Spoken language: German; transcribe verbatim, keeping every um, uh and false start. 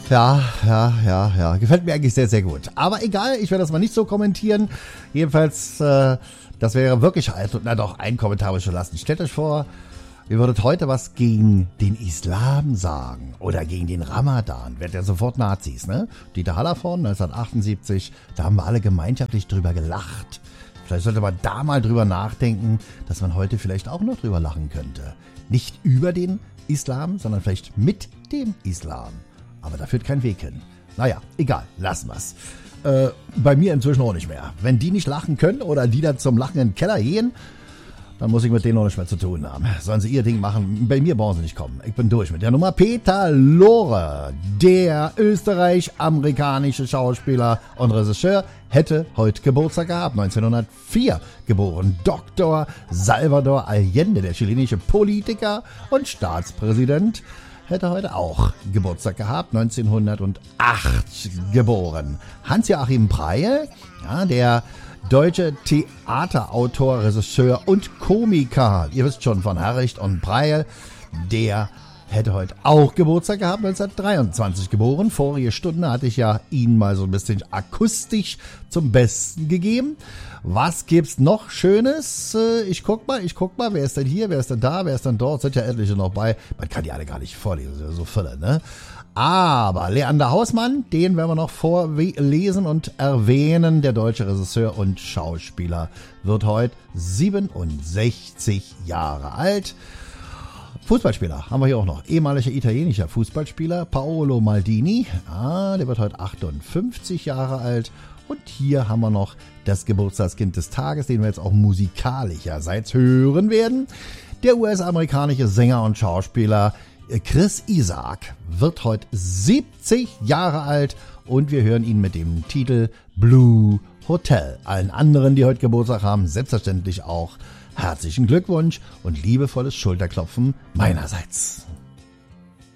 Ja, ja, ja, ja. Gefällt mir eigentlich sehr, sehr gut. Aber egal, ich werde das mal nicht so kommentieren. Jedenfalls, äh, das wäre wirklich halt, na doch, ein Kommentar will ich schon lassen. Stellt euch vor, ihr würdet heute was gegen den Islam sagen oder gegen den Ramadan. Werdet ja sofort Nazis, ne? Dieter Hallervorden, neunzehnhundertachtundsiebzig, da haben wir alle gemeinschaftlich drüber gelacht. Vielleicht sollte man da mal drüber nachdenken, dass man heute vielleicht auch noch drüber lachen könnte. Nicht über den Islam, sondern vielleicht mit dem Islam. Aber da führt kein Weg hin. Naja, egal, lassen wir's. Äh, bei mir inzwischen auch nicht mehr. Wenn die nicht lachen können oder die dann zum Lachen in den Keller gehen, dann muss ich mit denen auch nicht mehr zu tun haben. Sollen sie ihr Ding machen, bei mir brauchen sie nicht kommen. Ich bin durch mit der Nummer. Peter Lorre, der österreich-amerikanische Schauspieler und Regisseur, hätte heute Geburtstag gehabt, neunzehnhundertvier geboren. Doktor Salvador Allende, der chilenische Politiker und Staatspräsident, hätte heute auch Geburtstag gehabt, neunzehnhundertacht geboren. Hans-Joachim Breil, ja, der deutsche Theaterautor, Regisseur und Komiker, ihr wisst schon, von Herricht und Breil, der hätte heute auch Geburtstag gehabt, neunzehnhundertdreiundzwanzig geboren. Vorige Stunde hatte ich ja ihn mal so ein bisschen akustisch zum Besten gegeben. Was gibt's noch Schönes? Ich guck mal, ich guck mal, wer ist denn hier, wer ist denn da, wer ist denn dort? Sind ja etliche noch bei. Man kann die alle gar nicht vorlesen, so viele, ne? Aber Leander Hausmann, den werden wir noch vorlesen und erwähnen. Der deutsche Regisseur und Schauspieler wird heute siebenundsechzig Jahre alt. Fußballspieler haben wir hier auch noch. Ehemaliger italienischer Fußballspieler Paolo Maldini. Ah, der wird heute achtundfünfzig Jahre alt. Und hier haben wir noch das Geburtstagskind des Tages, den wir jetzt auch musikalischerseits hören werden. Der U S-amerikanische Sänger und Schauspieler Chris Isaak wird heute siebzig Jahre alt und wir hören ihn mit dem Titel Blue Hotel. Allen anderen, die heute Geburtstag haben, selbstverständlich auch herzlichen Glückwunsch und liebevolles Schulterklopfen meinerseits.